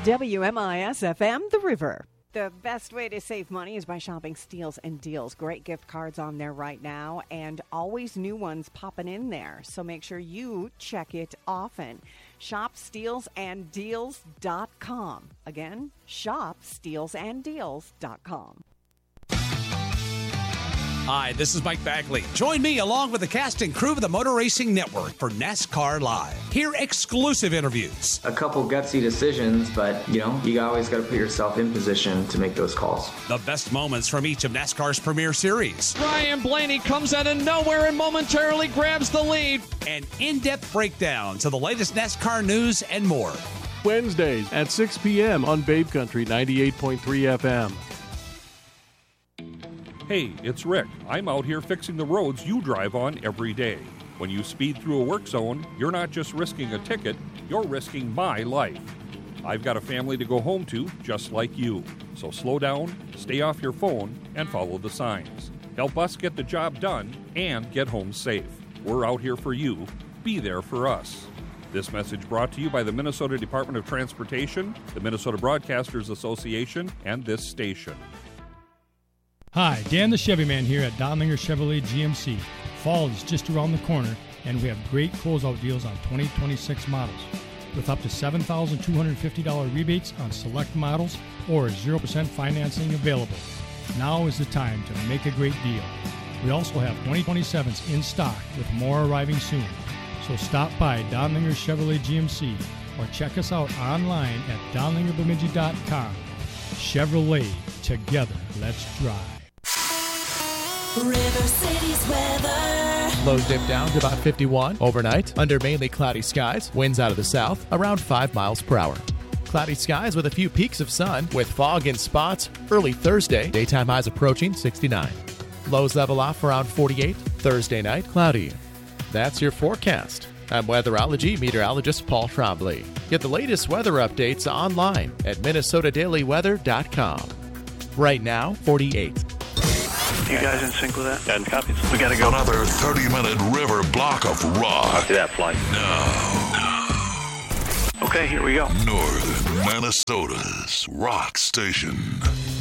WMIS-FM, The River. The best way to save money is by shopping Steals and Deals. Great gift cards on there right now, and always new ones popping in there. So make sure you check it often. Shop StealsAndDeals.com. Again, shop StealsAndDeals.com. Hi, this is Mike Bagley. Join me along with the cast and crew of the Motor Racing Network for NASCAR Live. Hear exclusive interviews. A couple gutsy decisions, but, you always got to put yourself in position to make those calls. The best moments from each of NASCAR's premier series. Ryan Blaney comes out of nowhere and momentarily grabs the lead. And in-depth breakdowns of the latest NASCAR news and more. Wednesdays at 6 p.m. on Babe Country 98.3 FM. Hey, it's Rick. I'm out here fixing the roads you drive on every day. When you speed through a work zone, you're not just risking a ticket, you're risking my life. I've got a family to go home to just like you. So slow down, stay off your phone, and follow the signs. Help us get the job done and get home safe. We're out here for you. Be there for us. This message brought to you by the Minnesota Department of Transportation, the Minnesota Broadcasters Association, and this station. Hi, Dan the Chevy Man here at Donlinger Chevrolet GMC. Fall is just around the corner, and we have great closeout deals on 2026 models with up to $7,250 rebates on select models or 0% financing available. Now is the time to make a great deal. We also have 2027s in stock with more arriving soon. So stop by Donlinger Chevrolet GMC or check us out online at donlingerbemidji.com. Chevrolet, together, let's drive. River City's weather. Lows dip down to about 51 overnight under mainly cloudy skies. Winds out of the south around 5 miles per hour. Cloudy skies with a few peaks of sun with fog in spots early Thursday. Daytime highs approaching 69. Lows level off around 48. Thursday night, cloudy. That's your forecast. I'm weatherology meteorologist Paul Trombley. Get the latest weather updates online at minnesotadailyweather.com. Right now, 48. You guys in sync with that? 10 copies. We gotta go. Another 30-minute river block of rock. Copy that, flight. Okay, here we go. Northern Minnesota's rock station.